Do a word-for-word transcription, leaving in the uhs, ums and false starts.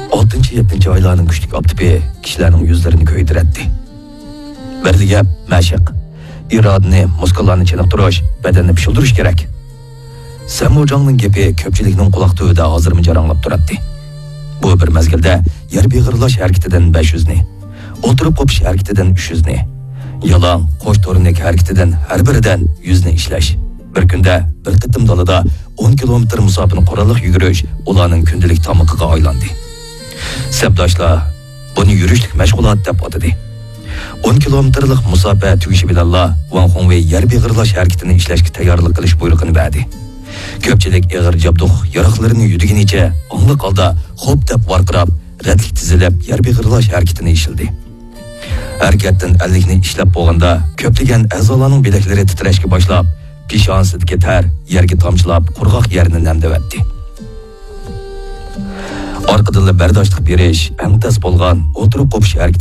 oltinchi yettinchi oylarning kuchlik optipi kishilarning yuzlarini ko'ydiratdi. Birli gap mashq. İradini, muskullarni chiniqtirish, badanni pishildirish kerak. Samojongning gapi ko'pchilikning quloq tubida hozirmi jaranglab turadi. Bu bir mezgilda yer beg'irlash harakatidan besh yuz ni, o'tirib qopish harakatidan uch yuz ni, yalang, qo'sh to'rinak harakatidan har biridan yuz ni ishlash. Bir kunda bir qitim dalada o'n kilometr musofani qurolliq yugurish ularning kundalik tamoqiga aylandi. Sabdoshlar buni yurishlik mashg'ulot deb atadi. o'n kilometrlik musofa tugishi bilan Wang Hongwei yer beg'irlash harakatini ishlashga tayyorlik qilish buyrug'ini berdi. Ko'pchilik ig'ir jabduq yaroqlarini yudgunicha o'ngliq holda xo'p deb varqirab, radlik tizilib yer beg'irlash harakatini ishildi. Harakatdan ellik ni ishlab bo'lganda ko'plagan a'zolarning bilaklari titrashga boshlab, peshonasiga tar yerga tomchilab, qurg'oq yerni namdavatdi. Orqadan bardoshlik berish, eng tez bo'lgan o'tirib qopish harakati